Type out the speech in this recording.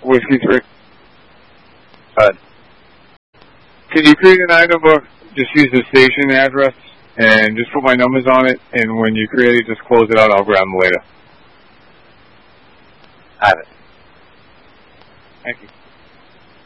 Whiskey 3. Good. Can you create an item book? Just use the station address and just put my numbers on it, and when you create it, just close it out. I'll grab them later. Have it. Thank you.